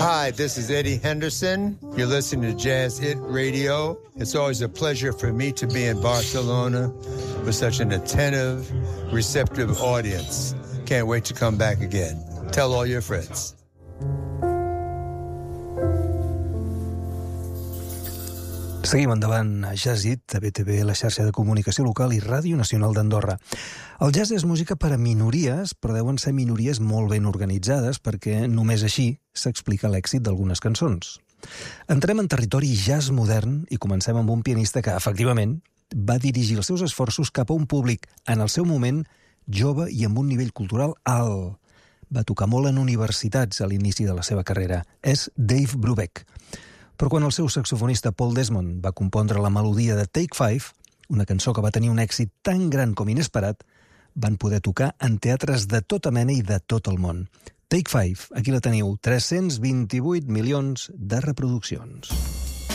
Hi, this is Eddie Henderson. You're listening to Jazz Hit Radio. It's always a pleasure for me to be in Barcelona with such an attentive, receptive audience. Can't wait to come back again. Tell all your friends. Seguim endavant a Jazz Hit, a BTV, la xarxa de comunicació local i Ràdio Nacional d'Andorra. El jazz és música per a minories, però deuen ser minories molt ben organitzades perquè només així s'explica l'èxit d'algunes cançons. Entrem en territori jazz modern i comencem amb un pianista que, efectivament, va dirigir els seus esforços cap a un públic, en el seu moment, jove i amb un nivell cultural alt. Va tocar molt en universitats a l'inici de la seva carrera. És Dave Brubeck. Però quan el seu saxofonista Paul Desmond va compondre la melodia de Take Five, una cançó que va tenir un èxit tan gran com inesperat, van poder tocar en teatres de tota mena i de tot el món. Take Five, aquí la teniu, 328 milions de reproduccions.